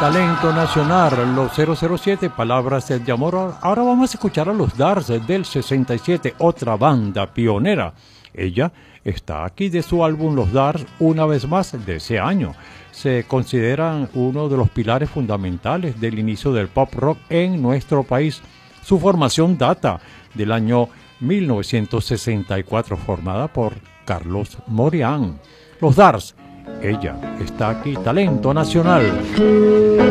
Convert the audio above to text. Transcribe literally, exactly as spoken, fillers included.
Talento nacional, los cero cero siete, Palabras de Amor. Ahora vamos a escuchar a los Dars del sesenta y siete, otra banda pionera. Ella está aquí de su álbum Los Dars, una vez más de ese año. Se consideran uno de los pilares fundamentales del inicio del pop rock en nuestro país. Su formación data del año mil novecientos sesenta y cuatro, formada por Carlos Morián. Los Dars, ella está aquí, talento nacional.